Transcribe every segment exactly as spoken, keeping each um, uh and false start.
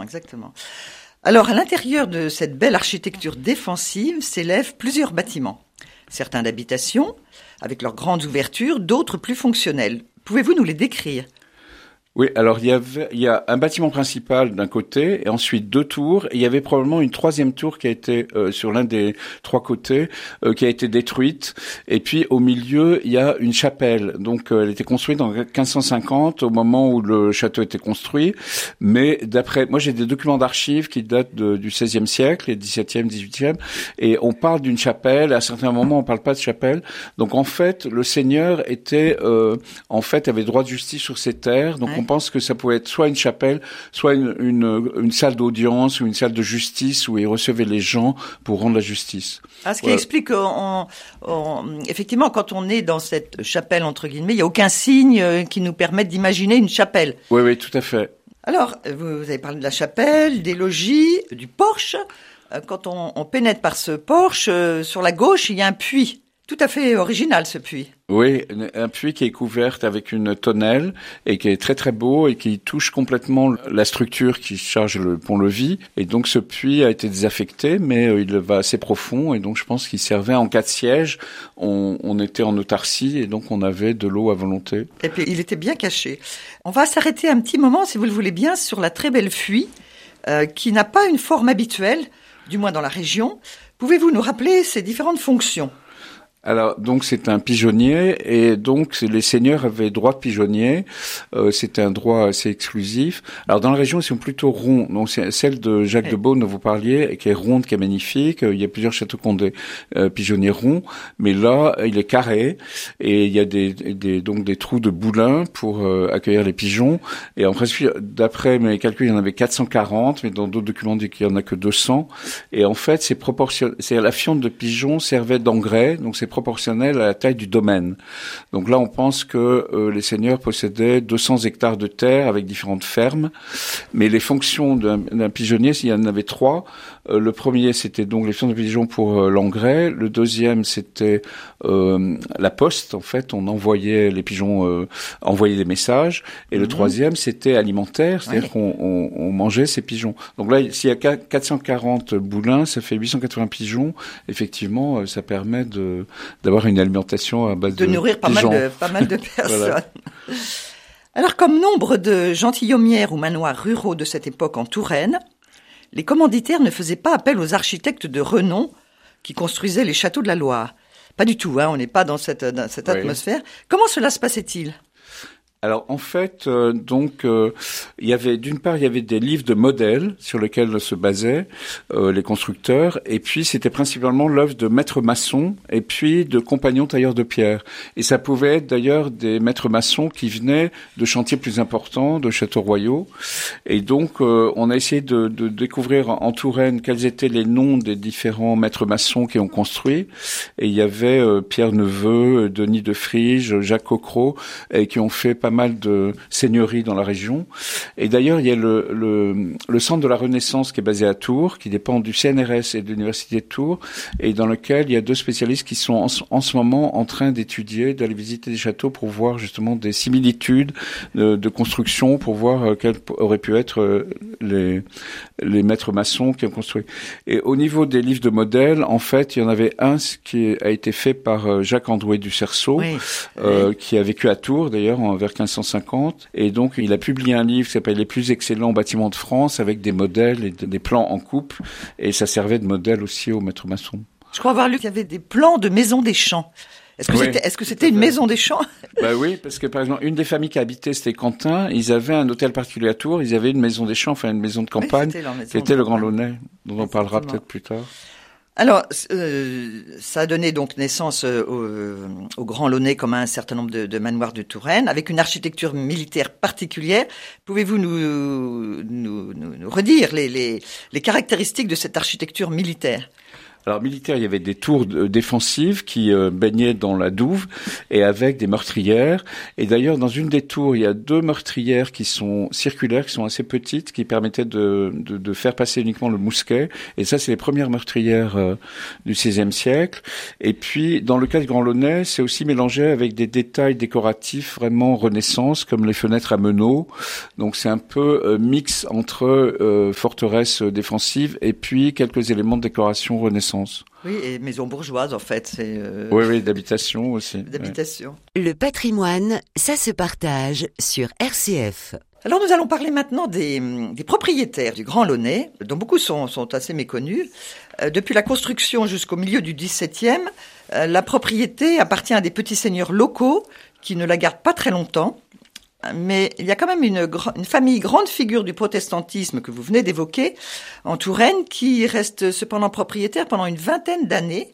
exactement. Alors, à l'intérieur de cette belle architecture défensive s'élèvent plusieurs bâtiments. Certains d'habitation, avec leurs grandes ouvertures, d'autres plus fonctionnels. Pouvez-vous nous les décrire ? Oui, alors il y avait, il y a un bâtiment principal d'un côté et ensuite deux tours. Et il y avait probablement une troisième tour qui a été euh, sur l'un des trois côtés, euh, qui a été détruite. Et puis au milieu, il y a une chapelle. Donc euh, elle était construite en quinze cent cinquante, au moment où le château était construit. Mais d'après, moi j'ai des documents d'archives qui datent de, du seizième siècle, et dix-septième, dix-huitième, et on parle d'une chapelle. À certains moments, on parle pas de chapelle. Donc en fait, le seigneur était, euh, en fait, avait droit de justice sur ses terres. Donc ouais. On pense que ça pouvait être soit une chapelle, soit une, une, une salle d'audience ou une salle de justice où il recevait les gens pour rendre la justice. Ah, ce qui voilà. explique qu'on, on, effectivement, quand on est dans cette chapelle, entre guillemets, il n'y a aucun signe qui nous permette d'imaginer une chapelle. Oui, oui, tout à fait. Alors, vous avez parlé de la chapelle, des logis, du porche. Quand on, on pénètre par ce porche, sur la gauche, il y a un puits. Tout à fait original, ce puits. Oui, un puits qui est couvert avec une tonnelle et qui est très très beau et qui touche complètement la structure qui charge le pont-levis. Et donc ce puits a été désaffecté, mais il va assez profond et donc je pense qu'il servait en cas de siège. On, on était en autarcie et donc on avait de l'eau à volonté. Et puis il était bien caché. On va s'arrêter un petit moment, si vous le voulez bien, sur la très belle fuie euh, qui n'a pas une forme habituelle, du moins dans la région. Pouvez-vous nous rappeler ses différentes fonctions ? Alors donc c'est un pigeonnier et donc les seigneurs avaient droit de pigeonnier. Euh, c'était un droit assez exclusif. Alors dans la région ils sont plutôt ronds. Donc c'est celle de Jacques oui. de Beaune dont vous parliez qui est ronde, qui est magnifique. Il y a plusieurs châteaux qui ont des euh, pigeonniers ronds, mais là il est carré et il y a des, des donc des trous de boulins pour euh, accueillir les pigeons. Et en principe d'après mes calculs il y en avait quatre cent quarante, mais dans d'autres documents on dit qu'il y en a que deux cents. Et en fait c'est proportionnel. C'est la fiente de pigeon servait d'engrais, donc c'est proportionnel à la taille du domaine. Donc là, on pense que euh, les seigneurs possédaient deux cents hectares de terre avec différentes fermes. Mais les fonctions d'un, d'un pigeonnier, il y en avait trois. Euh, le premier, c'était donc les fientes de pigeon pour euh, l'engrais. Le deuxième, c'était euh, la poste. En fait, on envoyait les pigeons, euh, envoyait des messages. Et mmh. le troisième, c'était alimentaire, c'est-à-dire oui. qu'on on, on mangeait ces pigeons. Donc là, s'il y a quatre cent quarante boulins, ça fait huit cent quatre-vingts pigeons. Effectivement, ça permet de d'avoir une alimentation à base de, de nourrir pas pigeons. mal de pas mal de personnes. Voilà. Alors, comme nombre de gentilhommières ou manoirs ruraux de cette époque en Touraine, les commanditaires ne faisaient pas appel aux architectes de renom qui construisaient les châteaux de la Loire. Pas du tout, hein, on n'est pas dans cette, dans cette oui. atmosphère. Comment cela se passait-il ? Alors en fait, euh, donc euh, il y avait d'une part il y avait des livres de modèles sur lesquels se basaient euh, les constructeurs, et puis c'était principalement l'œuvre de maîtres maçons et puis de compagnons tailleurs de pierre. Et ça pouvait être d'ailleurs des maîtres maçons qui venaient de chantiers plus importants, de châteaux royaux. Et donc euh, on a essayé de, de découvrir en Touraine quels étaient les noms des différents maîtres maçons qui ont construit. Et il y avait euh, Pierre Neveu, Denis de Frige, Jacques Coquereau, et qui ont fait pas mal de seigneuries dans la région. Et d'ailleurs, il y a le, le, le centre de la Renaissance qui est basé à Tours, qui dépend du C N R S et de l'Université de Tours, et dans lequel il y a deux spécialistes qui sont en, en ce moment en train d'étudier, d'aller visiter des châteaux pour voir justement des similitudes de, de construction, pour voir quels auraient pu être les, les maîtres maçons qui ont construit. Et au niveau des livres de modèles, en fait, il y en avait un qui a été fait par Jacques Androuet du Cerceau, oui. euh, oui. qui a vécu à Tours d'ailleurs en vers quinze cent cinquante, et donc il a publié un livre qui s'appelle Les plus excellents bâtiments de France avec des modèles et des plans en coupe, et ça servait de modèle aussi aux maîtres maçons. Je crois avoir lu qu'il y avait des plans de maison des champs. Est-ce que oui, c'était, est-ce que c'était une maison des champs ? Bah oui, parce que par exemple, une des familles qui habitait, c'était Quentin. Ils avaient un hôtel particulier à Tours. Ils avaient une maison des champs, enfin une maison de campagne. Oui, c'était, c'était le Grand Launay, dont on parlera peut-être plus tard. Alors, euh, ça a donné donc naissance euh, au, au Grand Launay comme à un certain nombre de, de manoirs de Touraine, avec une architecture militaire particulière. Pouvez-vous nous, nous, nous, nous redire les, les, les caractéristiques de cette architecture militaire ? Alors militaire, il y avait des tours défensives qui euh, baignaient dans la douve et avec des meurtrières. Et d'ailleurs, dans une des tours, il y a deux meurtrières qui sont circulaires, qui sont assez petites, qui permettaient de, de, de faire passer uniquement le mousquet. Et ça, c'est les premières meurtrières euh, du seizième siècle. Et puis, dans le cas du Grand Launay, c'est aussi mélangé avec des détails décoratifs vraiment Renaissance, comme les fenêtres à meneaux. Donc, c'est un peu euh, mix entre euh, forteresse défensive et puis quelques éléments de décoration Renaissance. Oui, et maison bourgeoise, en fait. C'est euh... Oui, oui, d'habitation aussi. D'habitation. Ouais. Le patrimoine, ça se partage sur R C F. Alors, nous allons parler maintenant des, des propriétaires du Grand Launay, dont beaucoup sont, sont assez méconnus. Euh, depuis la construction jusqu'au milieu du dix-septième, euh, la propriété appartient à des petits seigneurs locaux qui ne la gardent pas très longtemps. Mais il y a quand même une, une famille grande figure du protestantisme que vous venez d'évoquer en Touraine qui reste cependant propriétaire pendant une vingtaine d'années.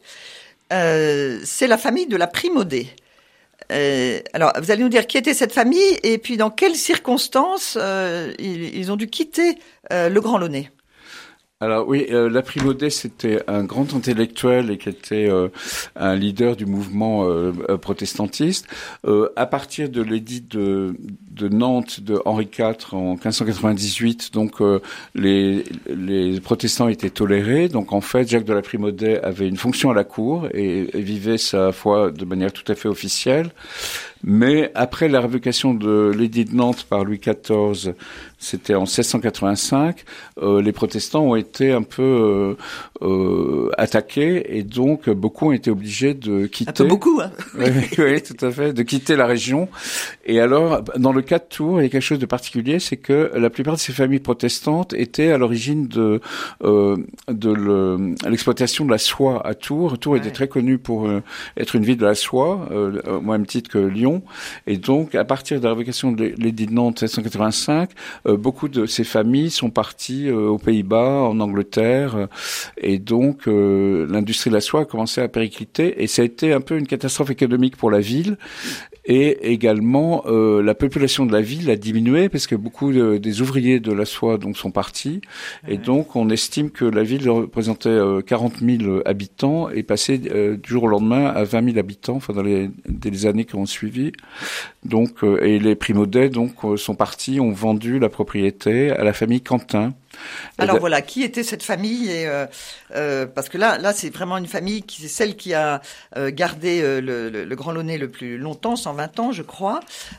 Euh, c'est la famille de la Primaudet. Euh, alors, vous allez nous dire qui était cette famille et puis dans quelles circonstances euh, ils, ils ont dû quitter euh, le Grand Launay. Alors oui, euh, la Primaudet, c'était un grand intellectuel et qui était euh, un leader du mouvement euh, protestantiste. Euh, à partir de l'édit de, de Nantes de Henri quatre en quinze cent quatre-vingt-dix-huit, donc euh, les, les protestants étaient tolérés. Donc en fait, Jacques de la Primaudet avait une fonction à la cour et, et vivait sa foi de manière tout à fait officielle. Mais après la révocation de l'édit de Nantes par Louis quatorze, c'était en seize cent quatre-vingt-cinq, euh, les protestants ont été un peu euh, euh, attaqués et donc beaucoup ont été obligés de quitter. Un peu beaucoup, hein. Oui, oui, tout à fait, de quitter la région. Et alors, dans le cas de Tours, il y a quelque chose de particulier, c'est que la plupart de ces familles protestantes étaient à l'origine de euh, de le, l'exploitation de la soie à Tours. Tours ouais. était très connu pour euh, être une ville de la soie, euh, au même titre que Lyon. Et donc, à partir de la révocation de l'édit de Nantes seize cent quatre-vingt-cinq, euh, beaucoup de ces familles sont parties euh, aux Pays-Bas, en Angleterre, euh, et donc euh, l'industrie de la soie a commencé à péricliter, et ça a été un peu une catastrophe économique pour la ville. Et également, euh, la population de la ville a diminué parce que beaucoup de, des ouvriers de la soie donc sont partis. Et donc, on estime que la ville représentait euh, quarante mille habitants et passait euh, du jour au lendemain à vingt mille habitants, enfin dans les, les années qui ont suivi. Donc, euh, et les Primaudets donc euh, sont partis, ont vendu la propriété à la famille Quentin. Alors voilà, qui était cette famille et euh, euh, parce que là, là, c'est vraiment une famille qui c'est celle qui a euh, gardé euh, le, le, le Grand Launay le plus longtemps, cent vingt ans, je crois.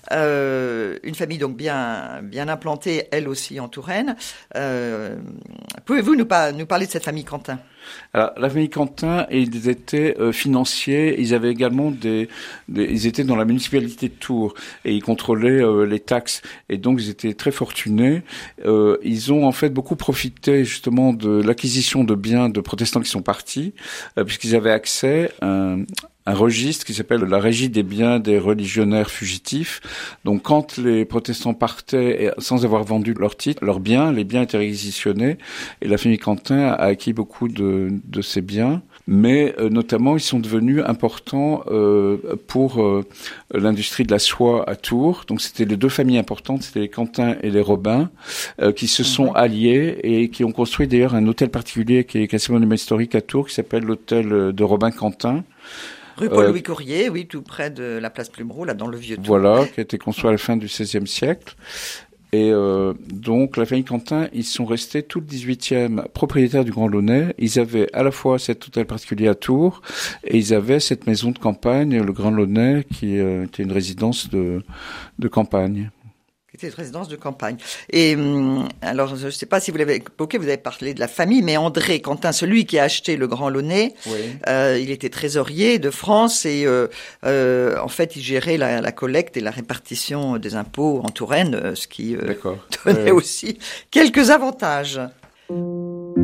Euh, une famille donc bien bien implantée, elle aussi en Touraine. Euh, pouvez-vous nous, pas, nous parler de cette famille Quentin ? Alors, la famille Quentin, ils étaient euh, financiers. Ils avaient également des, des, ils étaient dans la municipalité de Tours et ils contrôlaient euh, les taxes. Et donc, ils étaient très fortunés. Euh, ils ont en fait beaucoup profité justement de l'acquisition de biens de protestants qui sont partis, euh, puisqu'ils avaient accès à un, un registre qui s'appelle la Régie des biens des religionnaires fugitifs. Donc, quand les protestants partaient sans avoir vendu leurs titres, leurs biens, les biens étaient réquisitionnés et la famille Quentin a acquis beaucoup de, de ces biens. Mais euh, notamment, ils sont devenus importants euh, pour euh, l'industrie de la soie à Tours. Donc, c'était les deux familles importantes, c'était les Quentin et les Robin, euh, qui se sont mmh. alliés et qui ont construit d'ailleurs un hôtel particulier qui est assez monument historique à Tours, qui s'appelle l'hôtel de Robin-Quentin. Rue Paul-Louis Courrier, oui, tout près de la place Plumereau, là, dans le vieux Tours. Voilà, qui a été construit à la fin du seizième siècle. Et euh, donc, la famille Quentin, ils sont restés tout le dix-huitième propriétaires du Grand Launay. Ils avaient à la fois cet hôtel particulier à Tours et ils avaient cette maison de campagne, le Grand Launay, qui euh, était une résidence de, de campagne. C'était une résidence de campagne. Et hum, alors, je ne sais pas si vous l'avez évoqué, vous avez parlé de la famille, mais André Quentin, celui qui a acheté le Grand Launay, oui. euh, il était trésorier de France et euh, euh, en fait, il gérait la, la collecte et la répartition des impôts en Touraine, ce qui euh, donnait oui. aussi quelques avantages.